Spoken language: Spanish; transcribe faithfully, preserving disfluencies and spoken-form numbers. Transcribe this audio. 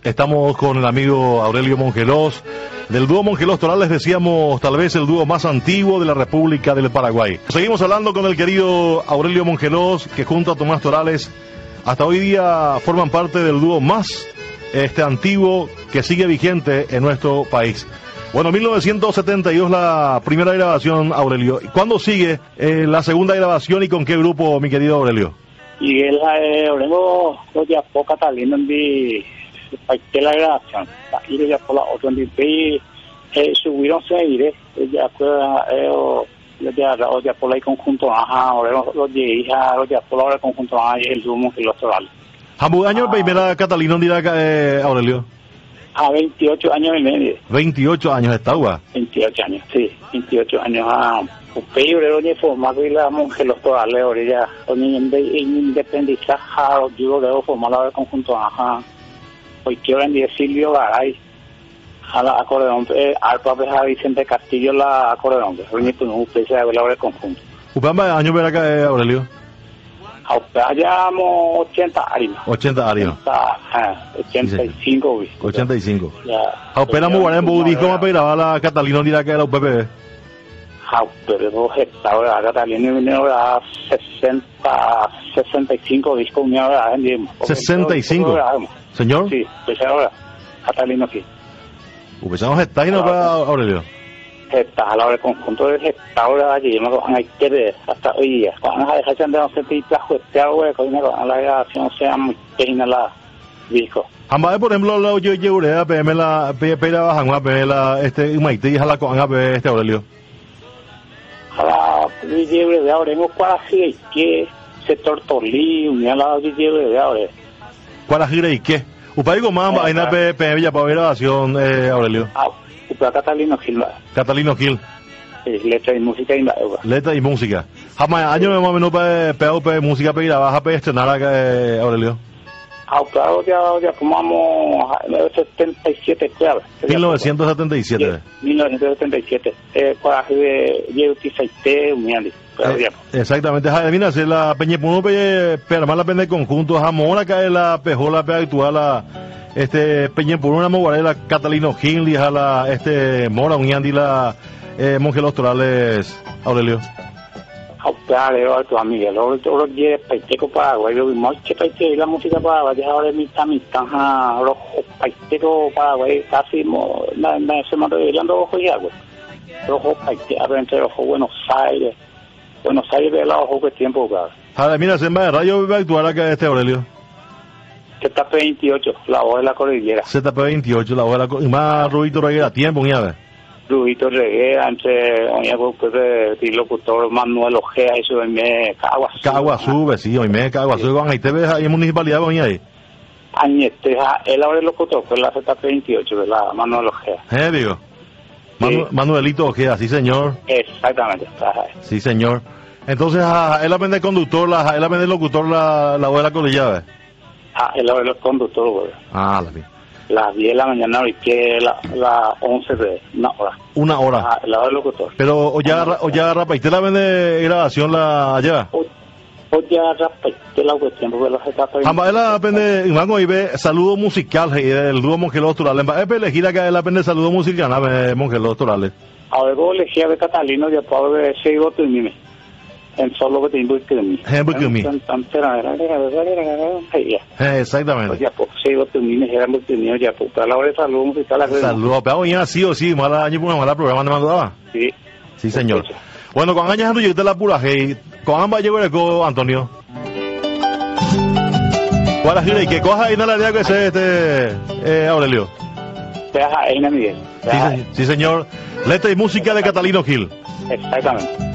Estamos con el amigo Aurelio Mongelos, del dúo Mongelos Torales, decíamos tal vez el dúo más antiguo de la República del Paraguay. Seguimos hablando con el querido Aurelio Mongelos, que junto a Tomás Torales, hasta hoy día forman parte del dúo más este antiguo que sigue vigente en nuestro país. Bueno, mil novecientos setenta y dos la primera grabación, Aurelio. ¿Cuándo sigue eh, la segunda grabación y con qué grupo, mi querido Aurelio? Y él, eh, Aurelio, lo ya por Catalina, de la grabación. Y lo ya por la otra, donde subieron seis, ya fue, lo ya, lo ya por la conjunto, ajá, Aurelio, lo ya, lo ya por la conjunto, ajá, y el Dumo que los Torales. ¿Hamburg año primera Catalina, dirá eh, Aurelio? A veintiocho años y medio. veintiocho años está, ¿va? veintiocho años, sí, veintiocho años. Ah, un peor de formado y la monje los Torales, ahorita, con independizado, yo debo formar la conjunto, ajá. Hoy quiero en Silvio Garay, a la acordeón, al papel a Vicente Castillo, la acordeón, que hoy no usted se habla del conjunto. ¿Cuántos años verá acá, Aurelio? Allá ochenta años. ochenta años. ochenta y cinco, sí, ochenta y cinco. Ya. Aupera muy bueno en Budí, ¿cómo pegaba la Catalina dirá que era U P P? Pero estaba la Catalina vino a sesenta, sesenta y cinco discos, mi ahora en sesenta y cinco. Señor? Sí, pues ahora Catalina sí. ¿Upesamos está y no para Aurelio? Está a la hora del conjunto de esta hora allí, me cojan ahí que hasta hoy día. Cuando nos dejan de no sentir plazo este agua, con la grabación sea muy pequeña la disco. Ambas, por ejemplo, la yo llevaré a P M la P M la bajan a P M la este Maite y a la con a P M este Aurelio. A la lleve de ahora, hemos para así que se tortolí, un día la lleve de ahora. ¿Cuál es y qué? Upay con más vaina P M ya para grabación, eh, Aurelio. Catalino Gil. Catalino Gil. Sí, letra y música y letra y música. Jamás año me más menos pegado pe música para ir a baja para estrenar acá, eh, Aurelio. Ah, claro, ya ya fumamos mil novecientos setenta y siete, claro. mil novecientos setenta y siete. mil novecientos setenta y siete. Eh, para que lleve Tisaite, un exactamente, mira, si la Peñepuno pero más la pende conjunto, jamón acá es la pejola pe actual la este Peñepuno una moguarela Catalino Gil y a la este Mora un la eh, Mongelos Torales, Aurelio. Claro, a tu amiga, luego todo lo que paiteco Paraguay, lo vimos que paiteco la música Paraguay, ahora es mitad mitad, los paiteco Paraguay casi na na se me revelando ojo y agua. Los paiteco entre los Buenos Aires, Buenos Aires de la ojo que tiempo, claro. Ahora mira, se me radio va a actuar acá este Aurelio. Z P veintiocho, la voz de la cordillera. Z P veintiocho, la voz de la cordillera. Y más Rubito Reguera, tiempo, ya ves. Rubito Reguera, entre, oye, pues, el locutor Manuel Ojea, eso de me, Caguazú. Caguazú, sí, hoy me, Caguazú, ahí te ves ahí en municipalidad, oye, ahí. Añete, él ahora el locutor fue la Z P veintiocho, ¿verdad? Manuel Ojea. Eh, digo. Manu, sí. Manuelito Ojea, sí, señor. Exactamente. Sí, señor. Entonces, ah, él aprende conductor, la, él aprende locutor, la, la voz de la cordillera, ¿ves? Ah, él ahora el conductor, güey. Ah, la mía. Las diez de la mañana y que la, la once de una hora. Una hora. Ah, el lado del locutor. Pero, o ya, o ya, rapa, ¿y usted la vende grabación la allá? O, o ya, rapa, usted la cuestión, porque los etapas... Ambas, él aprende, Imango, y ve saludo musical, y el dúo Mongelos Torales. Es elegir acá, él aprende saludo musical, ¿no? Mongelos Torales. A ver, vos elegí a ver Catalino, ya puedo ver ese y otro y mime. En solo que te invito a mí. Exactamente. Ya, pues, sí, yo terminé, era muy tenido, ya, pues, a la hora de salud musical. Saludos, pero ya sí o sí, mala año por mala programa de mandaba. Sí. Sí, señor. Bueno, con años yo te la pura hey, con ambas llevo el co, Antonio. ¿Cuál es la que coja ahí en la idea que se este eh, Aurelio? Deja ahí, Miguel. Sí, sí, señor. Letra y música de Catalino Gil. Exactamente.